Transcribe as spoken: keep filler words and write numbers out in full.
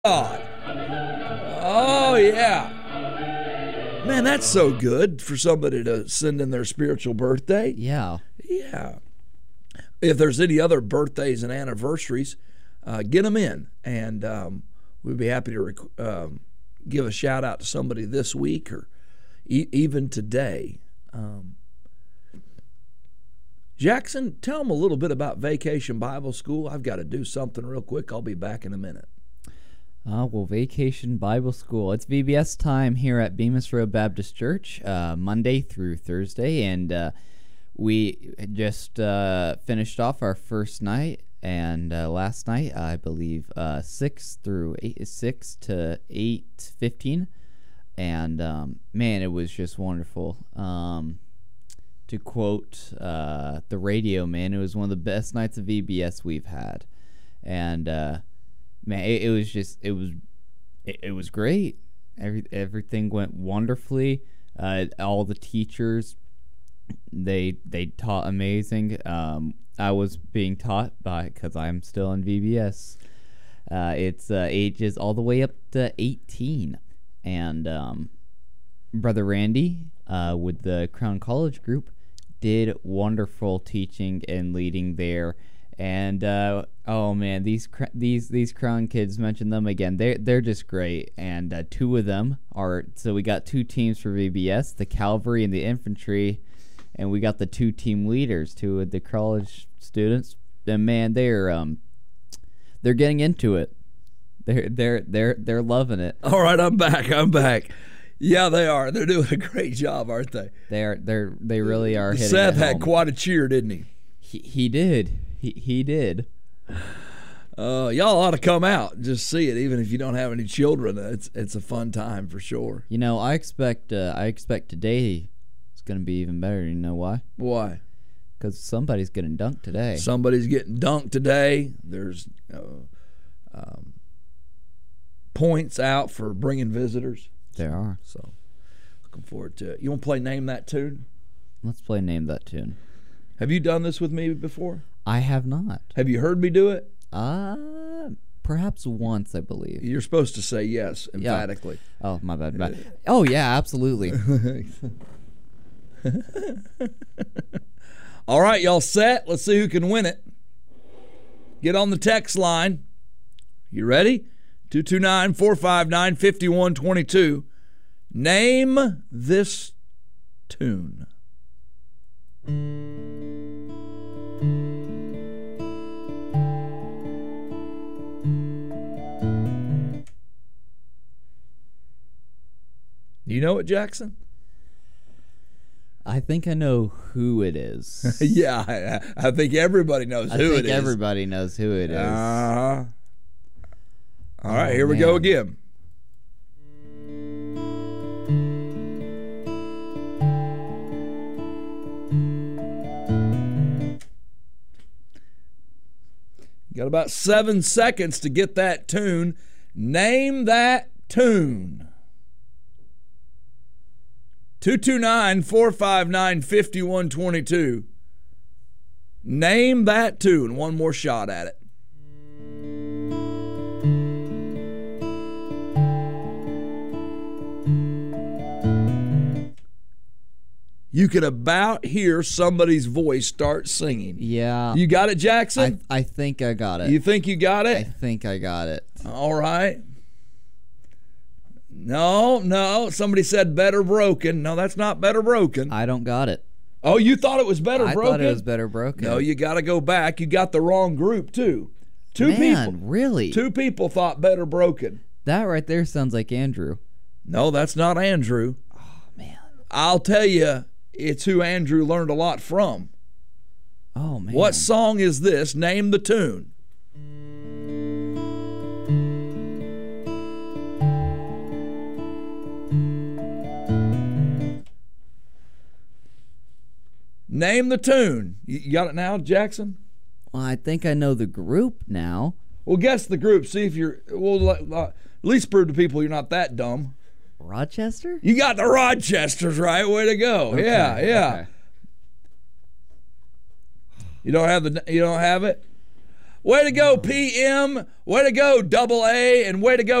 God. Oh, yeah. Man, that's so good for somebody to send in their spiritual birthday. Yeah. Yeah. If there's any other birthdays and anniversaries, uh, get them in. And um, we'd be happy to rec- um, give a shout out to somebody this week or e- even today. Um, Jackson, tell them a little bit about Vacation Bible School. I've got to do something real quick. I'll be back in a minute. Uh, well, Vacation Bible School. It's V B S time here at Bemis Road Baptist Church, uh, Monday through Thursday, and uh, we just uh, finished off our first night, and uh, last night, I believe, uh, six through eight, six to eight fifteen, and um, man, it was just wonderful. Um, to quote uh, the radio man, it was one of the best nights of V B S we've had, and. Uh, Man, it, it was just it was it, it was great. Every everything went wonderfully. Uh, all the teachers, they they taught amazing. Um, I was being taught by because I'm still in V B S. Uh, it's uh, ages all the way up to eighteen, and um, Brother Randy uh, with the Crown College group did wonderful teaching and leading there. And uh, oh man, these these these Crown kids, mentioned them again. They they're just great. And uh, two of them are so we got two teams for V B S, the Cavalry and the Infantry, and we got the two team leaders, two of the college students. And man, they're um they're getting into it. They're they're they're they're loving it. All right, I'm back. I'm back. Yeah, they are. They're doing a great job, aren't they? They are. They're they really are. Hitting Seth it had home. quite a cheer, didn't he? He he did. He he did. Uh, y'all ought to come out and just see it, even if you don't have any children. It's it's a fun time for sure. You know, I expect uh, I expect today it's going to be even better. You know why? Why? Because somebody's getting dunked today. Somebody's getting dunked today. There's uh, um, points out for bringing visitors. There are. So looking forward to it. You want to play Name That Tune? Let's play Name That Tune. Have you done this with me before? I have not. Have you heard me do it? Uh, perhaps once, I believe. You're supposed to say yes emphatically. Yeah. Oh, my bad. bad. Oh, yeah, absolutely. All right, y'all set? Let's see who can win it. Get on the text line. You ready? two two nine, four five nine, five one two two. Name this tune. Do you know it, Jackson? I think I know who it is. Yeah, I, I think everybody knows I who think it is. everybody knows who it is. Uh-huh. All right, Oh, here we man. go again. Got about seven seconds to get that tune. Name that tune. two two nine, four five nine, five one two two. Name that tune. One more shot at it. You could about hear somebody's voice start singing. Yeah. You got it, Jackson? I, I think I got it. You think you got I it? think I got it. All right. No, no. Somebody said Better Broken. No, that's not Better Broken. I don't got it. Oh, you thought it was Better I Broken? thought it was Better Broken. No, you got to go back. You got the wrong group, too. Two Man, people. really? Two people thought Better Broken. That right there sounds like Andrew. No, that's not Andrew. Oh, man. I'll tell you, it's who Andrew learned a lot from. Oh, man. What song is this? Name the tune. Name the tune. You got it now, Jackson? Well, I think I know the group now. Well, guess the group. See if you're. Well, at least prove to people you're not that dumb. Rochester? You got the Rochesters right. Way to go. Okay, yeah, yeah. okay. You don't have the. You don't have it. Way to go, P M. Way to go, Double A. And way to go,